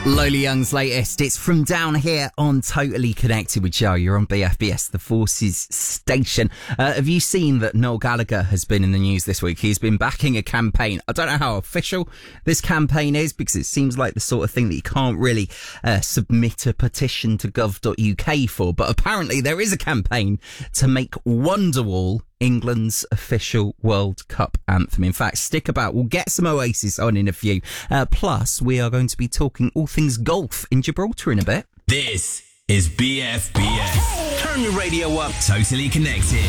Lola Young's latest. It's from down here on Totally Connected with Joe. You're on BFBS, the Forces station. Have you seen that Noel Gallagher has been in the news this week? He's been backing a campaign. I don't know how official this campaign is because it seems like the sort of thing that you can't really submit a petition to gov.uk for. But apparently there is a campaign to make Wonderwall England's official World Cup anthem. In fact, stick about. We'll get some Oasis on in a few. Plus, we are going to be talking all things golf in Gibraltar in a bit. This is BFBS. Turn your radio up. Totally Connected.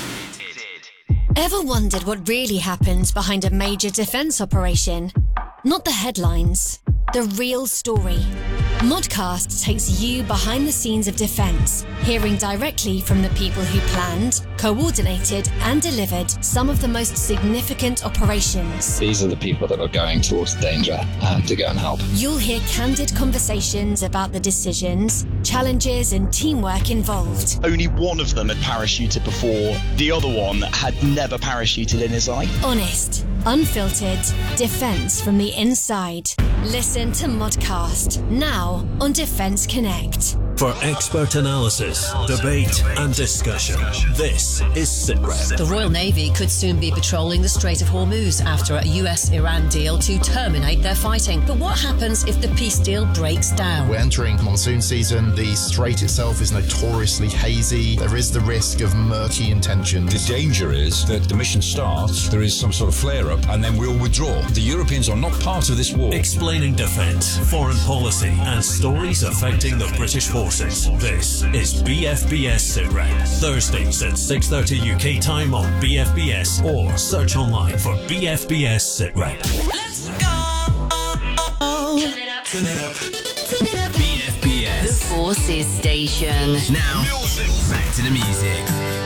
Ever wondered what really happens behind a major defence operation? Not the headlines, the real story. Modcast takes you behind the scenes of defence, hearing directly from the people who planned, coordinated and delivered some of the most significant operations. These are the people that are going towards danger to go and help. You'll hear candid conversations about the decisions, challenges and teamwork involved. Only one of them had parachuted before. The other one had never parachuted in his life. Honest, unfiltered, defence from the inside. Listen to Modcast, now on Defence Connect. For expert analysis, debate and discussion, this is SITREP. The Royal Navy could soon be patrolling the Strait of Hormuz after a US-Iran deal to terminate their fighting. But what happens if the peace deal breaks down? We're entering monsoon season. The strait itself is notoriously hazy. There is the risk of murky intentions. The danger is that the mission starts, there is some sort of flare-up, and then we'll withdraw. The Europeans are not part of this war. Explaining defence, foreign policy and stories affecting the British forces. This is BFBS SITREP. Thursdays at 6:30 UK time on BFBS or search online for BFBS SITREP. Let's go. Turn it up. BFBS. The Forces station. Now, back to the music.